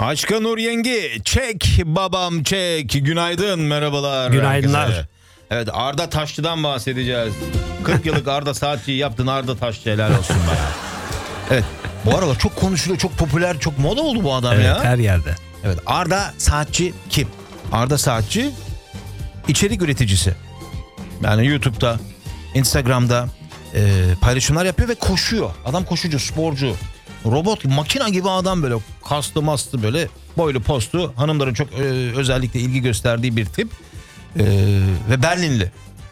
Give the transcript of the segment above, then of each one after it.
Aşka Nur Yengi, çek babam çek. Günaydın, merhabalar. Günaydınlar. Herkese. Evet, Arda Taşçı'dan bahsedeceğiz. 40 yıllık Arda Saatçı'yı yaptın, Arda Taşçı, helal olsun be. Evet, bu aralar çok konuşuluyor, çok popüler, çok moda oldu bu adam Evet, ya. her yerde. Evet, Arda Saatçı kim? Arda Saatçı içerik üreticisi. Yani YouTube'da, Instagram'da paylaşımlar yapıyor ve koşuyor. Adam koşucu, sporcu. Robot, makina gibi adam, böyle kaslı mastı, böyle boylu postu, hanımların çok özellikle ilgi gösterdiği bir tip. Ve Berlinli.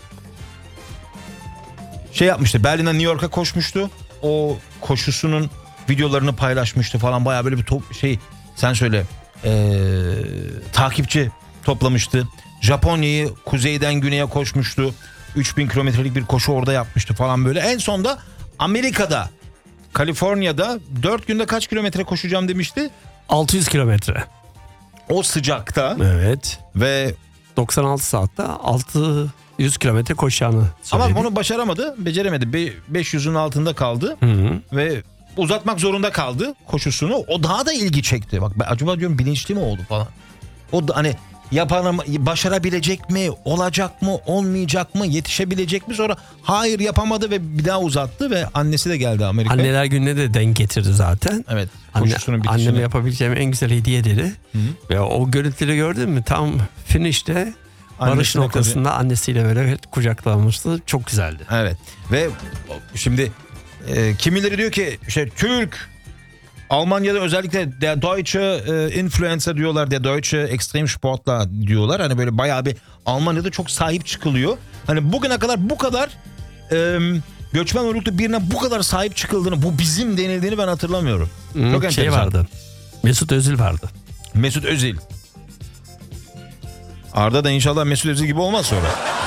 Şey yapmıştı, Berlin'den New York'a koşmuştu. O koşusunun videolarını paylaşmıştı falan, bayağı böyle bir sen söyle, takipçi toplamıştı. Japonya'yı kuzeyden güneye koşmuştu. 3000 kilometrelik bir koşu orada yapmıştı falan böyle. En sonda Amerika'da, Kaliforniya'da 4 günde kaç kilometre koşacağım demişti. 600 kilometre. O sıcakta. Evet. Ve 96 saatte 600 kilometre koşacağını söyledi. ama onu başaramadı, beceremedi. 500'ün altında kaldı. Hı-hı. Ve uzatmak zorunda kaldı koşusunu. O daha da ilgi çekti. Bak, ben acaba diyorum, bilinçli mi oldu falan. O da hani başarabilecek mi, olacak mı, olmayacak mı, yetişebilecek mi, sonra hayır yapamadı ve bir daha uzattı ve annesi de geldi Amerika'ya. Anneler Günü'ne de denk getirdi zaten. Evet, koşusunun bitişini. Anneme yapabileceğim en güzel hediye dedi. Ve o görüntüleri gördün mü? Tam finish'te, varış Annesine noktasında annesiyle böyle kucaklanmıştı. Çok güzeldi. Evet. Ve şimdi kimileri diyor ki işte Türk, Almanya'da özellikle der Deutsche Influencer diyorlar, der Deutsche Extremsportler diyorlar. Hani böyle bayağı bir Almanya'da çok sahip çıkılıyor. Hani bugüne kadar bu kadar göçmen uyruklu birine bu kadar sahip çıkıldığını, bu bizim denildiğini ben hatırlamıyorum. Çok enteresan. Vardı. Mesut Özil vardı. Mesut Özil. Arda da inşallah Mesut Özil gibi olmaz sonra.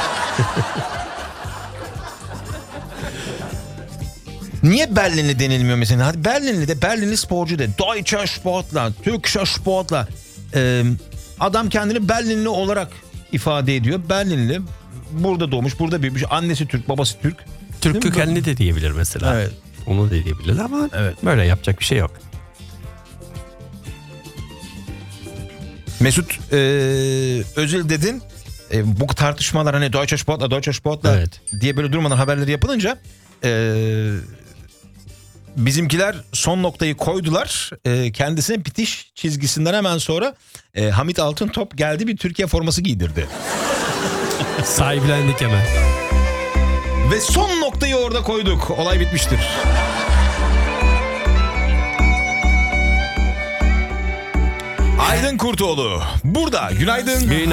Niye Berlinli denilmiyor mesela? Hadi Berlinli de, Berlinli sporcu de. Deutsche Sportler, Türkische Sportler. Adam kendini Berlinli olarak ifade ediyor. Berlinli, burada doğmuş, burada büyümüş. Annesi Türk, babası Türk. Türk kökenli de diyebilir mesela. Evet. Onu da diyebilir ama Evet. böyle yapacak bir şey yok. Mesut Özil dedin. Bu tartışmalar hani Deutsche Sportler Evet. diye böyle durmadan haberleri yapılınca bizimkiler son noktayı koydular. Kendisine bitiş çizgisinden hemen sonra Hamit Altıntop geldi, bir Türkiye forması giydirdi. Sahiplendik hemen. Ve son noktayı orada koyduk. Olay bitmiştir. Aydın Kurtoğlu burada. Günaydın.